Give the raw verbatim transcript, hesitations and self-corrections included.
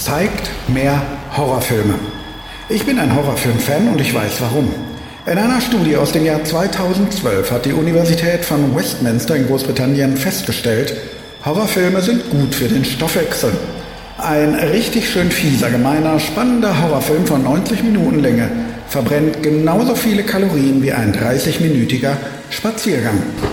zeigt mehr Horrorfilme. Ich bin ein Horrorfilm-Fan und ich weiß warum. In einer Studie aus dem Jahr zweitausendzwölf hat die Universität von Westminster in Großbritannien festgestellt, Horrorfilme sind gut für den Stoffwechsel. Ein richtig schön fieser, gemeiner, spannender Horrorfilm von neunzig Minuten Länge verbrennt genauso viele Kalorien wie ein dreißig-minütiger Spaziergang.